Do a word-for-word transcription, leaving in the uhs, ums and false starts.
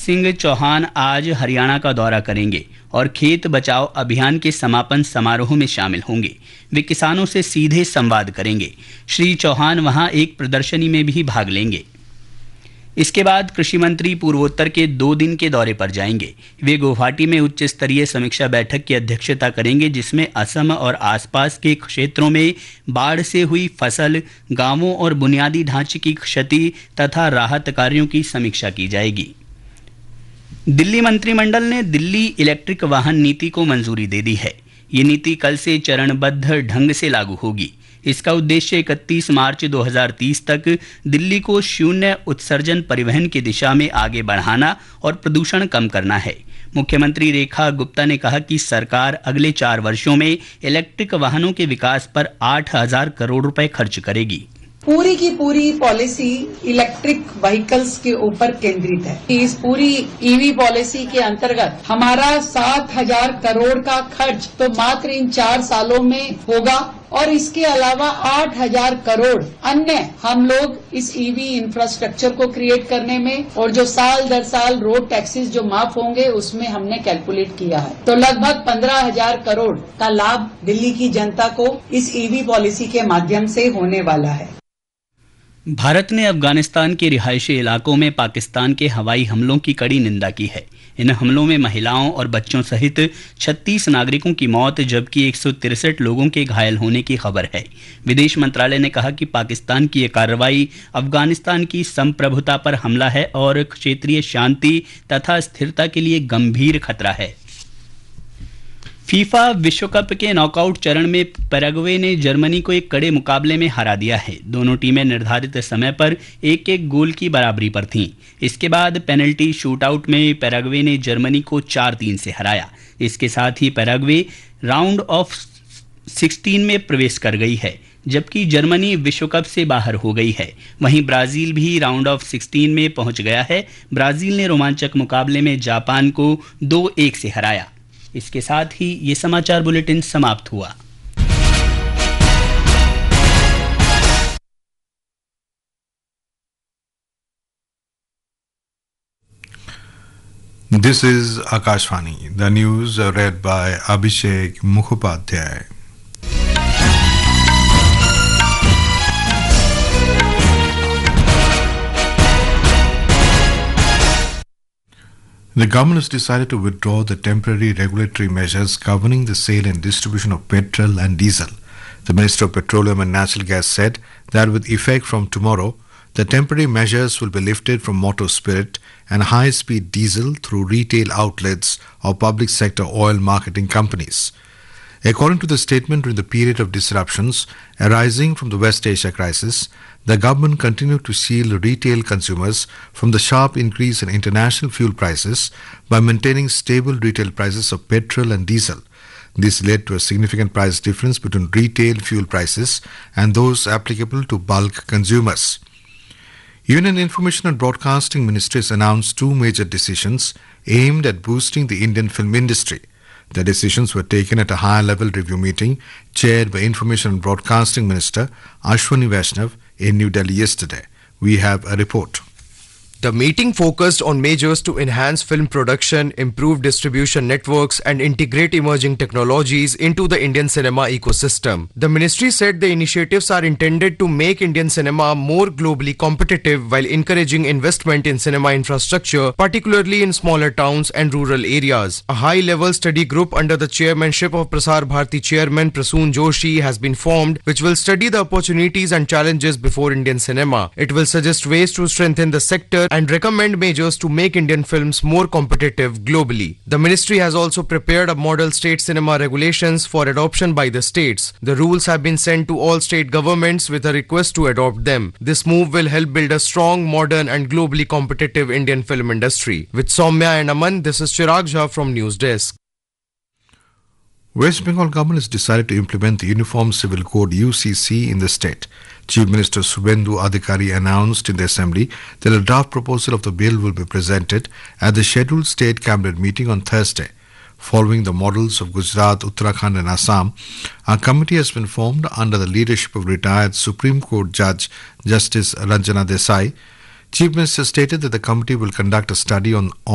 सिंह चौहान आज हरियाणा का दौरा करेंगे और खेत बचाओ अभियान के समापन समारोह में शामिल होंगे। वे किसानों से सीधे संवाद करेंगे। श्री चौहान वहां एक प्रदर्शनी में भी भाग लेंगे। इसके बाद कृषि मंत्री पूर्वोत्तर के दो दिन के दौरे पर जाएंगे। वे गुवाहाटी में उच्च स्तरीय समीक्षा बैठक की अध्यक्षता करेंगे, जिसमें असम और आसपास के क्षेत्रों में बाढ़ से हुई फसल, गांवों और बुनियादी ढांचे की क्षति तथा राहत कार्यों की समीक्षा की जाएगी। दिल्ली मंत्रिमंडल ने दिल्ली इलेक्ट्रिक वाहन नीति को मंजूरी दे दी है। ये नीति कल से चरणबद्ध ढंग से लागू होगी। इसका उद्देश्य इकतीस मार्च दो हज़ार तीस तक दिल्ली को शून्य उत्सर्जन परिवहन की दिशा में आगे बढ़ाना और प्रदूषण कम करना है। मुख्यमंत्री रेखा गुप्ता ने कहा कि सरकार अगले चार वर्षों में इलेक्ट्रिक वाहनों के विकास पर आठ हजार करोड़ रुपए खर्च करेगी। पूरी की पूरी पॉलिसी इलेक्ट्रिक व्हीकल्स के ऊपर केंद्रित है। इस पूरी ईवी पॉलिसी के अंतर्गत हमारा सात हजार करोड़ का खर्च तो मात्र इन चार सालों में होगा और इसके अलावा आठ हजार करोड़ अन्य हम लोग इस ईवी इंफ्रास्ट्रक्चर को क्रिएट करने में और जो साल दर साल रोड टैक्सेस जो माफ होंगे उसमें हमने कैलकुलेट किया है। तो लगभग पंद्रह हजार करोड़ का लाभ दिल्ली की जनता को इस ईवी पॉलिसी के माध्यम से होने वाला है। भारत ने अफगानिस्तान के रिहायशी इलाकों में पाकिस्तान के हवाई हमलों की कड़ी निंदा की है। इन हमलों में महिलाओं और बच्चों सहित छत्तीस नागरिकों की मौत जबकि एक सौ तिरसठ लोगों के घायल होने की खबर है। विदेश मंत्रालय ने कहा कि पाकिस्तान की यह कार्रवाई अफगानिस्तान की संप्रभुता पर हमला है और क्षेत्रीय शांति तथा स्थिरता के लिए गंभीर खतरा है। फीफा विश्व कप के नॉकआउट चरण में पैराग्वे ने जर्मनी को एक कड़े मुकाबले में हरा दिया है। दोनों टीमें निर्धारित समय पर एक एक गोल की बराबरी पर थीं। इसके बाद पेनल्टी शूटआउट में पैराग्वे ने जर्मनी को चार तीन से हराया। इसके साथ ही पैराग्वे राउंड ऑफ सिक्सटीन में प्रवेश कर गई है, जबकि जर्मनी विश्व कप से बाहर हो गई है। वहीं ब्राजील भी राउंड ऑफ सिक्सटीन में पहुंच गया है। ब्राजील ने रोमांचक मुकाबले में जापान को दो एक से हराया। इसके साथ ही ये समाचार बुलेटिन समाप्त हुआ। This is Akashvani. The news are read by Abhishek Mukhopadhyay. The government has decided to withdraw the temporary regulatory measures governing the sale and distribution of petrol and diesel. The Minister of Petroleum and Natural Gas said that with effect from tomorrow, the temporary measures will be lifted from motor spirit and high-speed diesel through retail outlets or public sector oil marketing companies. According to the statement, during the period of disruptions arising from the West Asia crisis, the government continued to shield retail consumers from the sharp increase in international fuel prices by maintaining stable retail prices of petrol and diesel. This led to a significant price difference between retail fuel prices and those applicable to bulk consumers. Union Information and Broadcasting Ministry has announced two major decisions aimed at boosting the Indian film industry. The decisions were taken at a higher-level review meeting chaired by Information and Broadcasting Minister Ashwani Vaishnav in New Delhi yesterday. We have a report. The meeting focused on measures to enhance film production, improve distribution networks, and integrate emerging technologies into the Indian cinema ecosystem. The ministry said the initiatives are intended to make Indian cinema more globally competitive while encouraging investment in cinema infrastructure, particularly in smaller towns and rural areas. A high-level study group under the chairmanship of Prasar Bharati Chairman Prasoon Joshi has been formed, which will study the opportunities and challenges before Indian cinema. It will suggest ways to strengthen the sector and recommend measures to make Indian films more competitive globally. The ministry has also prepared a model state cinema regulations for adoption by the states. The rules have been sent to all state governments with a request to adopt them. This move will help build a strong, modern and globally competitive Indian film industry. With Soumya and Aman, this is Chirag Jha from News Desk. West Bengal government has decided to implement the Uniform Civil Code U C C in the state. Chief Minister Subhendu Adhikari announced in the assembly that a draft proposal of the bill will be presented at the scheduled state cabinet meeting on Thursday. Following the models of Gujarat, Uttarakhand and Assam, a committee has been formed under the leadership of retired Supreme Court Judge Justice Ranjana Desai. Chief Minister stated that the committee will conduct a study on